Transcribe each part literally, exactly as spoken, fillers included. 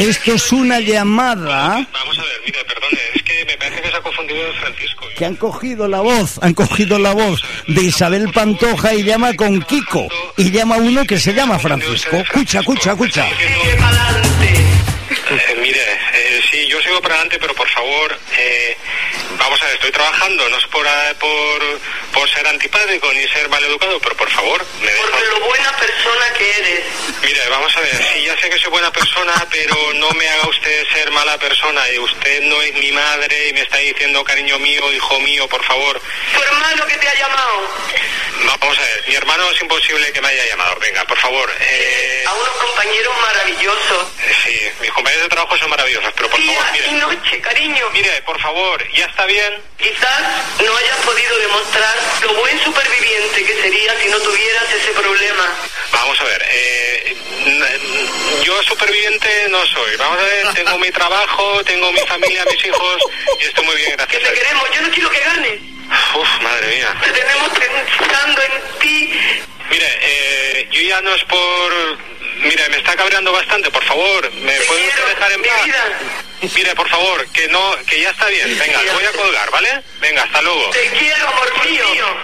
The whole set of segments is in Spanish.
esto es una llamada. Vamos a ver, mire, perdone, es que me parece que se ha confundido de Francisco. Que han cogido la voz, han cogido la voz de Isabel Pantoja y llama con Kiko. Y llama uno que se llama Francisco. Escucha, escucha, escucha. Sigue para adelante. Eh, mire, eh, sí, yo sigo para adelante, pero por favor, eh, vamos a ver, estoy trabajando, no es por, por, por ser antipático ni ser maleducado, pero por favor, me deja... Por lo buena persona que eres. Mire, vamos a ver, sí, ya sé que soy buena persona, pero no me haga usted ser mala persona, y usted no es mi madre y me está diciendo cariño mío, hijo mío, por favor. Tu hermano que te ha llamado. Vamos a ver, mi hermano es imposible que me haya llamado, venga, por favor. Eh... A unos compañeros maravillosos. Sí, mis compañeros de trabajo son maravillosos, pero por Día favor, mire. y noche, cariño. Mire, por favor, ya está bien. Quizás no hayas podido demostrar lo buen superviviente que sería si no tuvieras ese problema. Vamos a ver, eh, yo superviviente no soy. Vamos a ver, tengo mi trabajo, tengo mi familia, mis hijos, y estoy muy bien, gracias. Que te queremos, yo no quiero que ganes. Uf, madre mía. Te tenemos pensando en ti. Mire, eh, yo ya no es por... Mire, me está cabreando bastante, por favor, ¿me Te puede quiero, usted dejar en mi paz? vida. Mire, por favor, que no, que ya está bien. Venga, le voy a colgar, ¿vale? Venga, hasta luego. Te quiero, amor mío.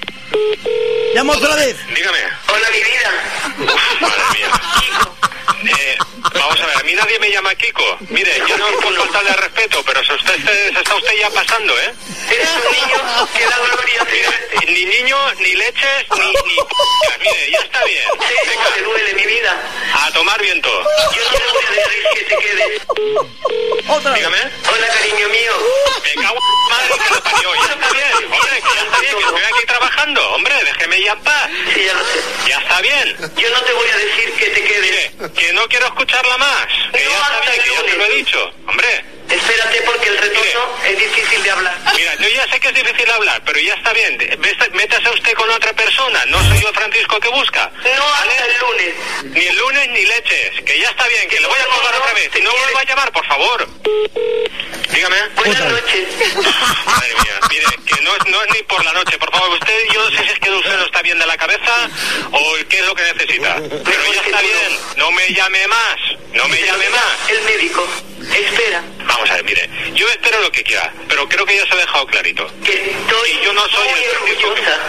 Llama otra vez. Dígame. Hola, mi vida. Uf, madre mía. Eh, vamos a ver, a mí nadie me llama Kiko. Mire, yo no puedo faltarle al respeto, pero se, usted, se, se está usted ya pasando, ¿eh? Eres un niño que da gloria. Mire, ni niño, ni leches, ni... ni p***. Mire, ya está bien. Venga, te duele, mi vida. A tomar viento. Yo no te voy a dejar que te quedes. Otra vez. Dígame. Hola, cariño mío. Me cago en la madre que lo parió. Ya está bien, hombre, que ya está bien, que estoy aquí trabajando. Hombre, déjeme ya en paz. Sí, ya lo sé. Ya está bien. Yo no te voy a decir que te quedes. Mire, que no quiero escucharla más. Que No, ya está hasta bien, el que ya se lo he lunes. dicho. Hombre. Espérate porque el retorno es difícil de hablar. Mira, yo ya sé que es difícil hablar, pero ya está bien. Ves- Métase usted con otra persona. No soy yo Francisco que busca. No hasta el lunes. Ni el lunes ni leches. Que ya está bien, que le voy a colgar otra vez. Y no vuelva a llamar, por favor. Dígame. Buenas Otra vez. noches. Madre mía, mire, que no, es- no es ni por la noche, por favor. Usted, yo no sé si es que usted no está bien de la cabeza o qué es lo que necesita. Pero ya está bien. No me llame más. No me llame más. El médico. Espera. Vamos a ver, mire, yo espero lo que quiera, pero creo que ya se ha dejado clarito. Que estoy Y yo no soy muy el Francisco que- orgullosa.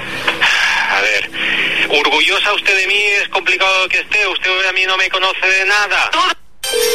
A ver, orgullosa usted de mí, es complicado que esté, usted a mí no me conoce de nada. Todo